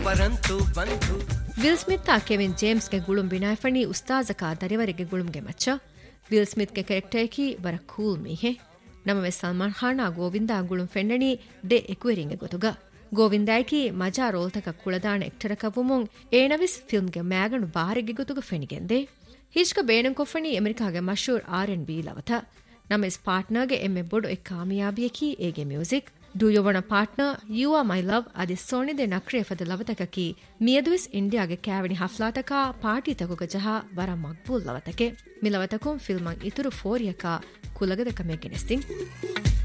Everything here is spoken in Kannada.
ಪರಂತು ಬಂಧು ವಿಲ್ ಸ್ಮಿತ್ ಆ ಕೆವಿನ್ ಜೇಮ್ಸ್ ಗೆ ಗುಳುಂ ಬಿನಾಯ್ಫಣಿ ಉಸ್ತಾಜಕ ದರಿವರಿಗೆ ಗುಳುಂಗೆ ಮಚ್ಚ ವಿಲ್ ಸ್ಮಿತ್ ಗೆ ಕ್ಯಾರೆಕ್ಟರ್ ಕಿ ವರ ಕೂಲ್ ಮೀಹೆ ನಮವೆ ಸಲ್ಮಾನ್ ಖಾನ್ ಆ ಗೋವಿಂದ ಗುಳುಂ ಫೆಂಡಣಿ ಡೆ ಎಕ್ವೆರಿಂಗೆ ಗೊತುಗ ಗೋವಿಂದಾಯ್ಕಿ ಮಜಾ ರೋಲ್ತಕ ಕುಳದಾಣ ಎಕ್ಟರಕವುಮುಂ ಏನವಿಸ್ ಫಿಲ್ಮ್ಗೆ ಮ್ಯಾಗಣು ಬಾರಿಗೆ ಗೊತುಗ ಫೆಣಿಗೆಂದೆ ಹಿಚ್ಕ ಬೇಣಂ ಕೊಫಣಿ ಅಮೆರಿಕಾಗೆ ಮಶೂರ್ R&B ಲವತ ನಮೆಸ್ ಪಾರ್ಟ್ನರ್ಗೆ ಎಮ್ಮೆ ಬೊಡು A ಕಾಮಯಾಬಿಯಕಿ ಏಗೆ music Do You Wanna Partner, You Are My Love adi soni de nakre fada lavatakaki mieduis India ge kavani haflataka party takuga jaha wara maqbul lavatake mi lavatakum filman ituru foriyaka kulagada kamegenestin